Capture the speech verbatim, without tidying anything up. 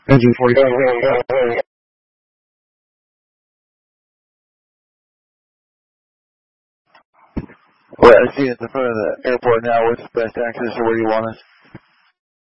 Engine forty-five. Well, I see you at the front of the airport now. What's the best access to where you want us?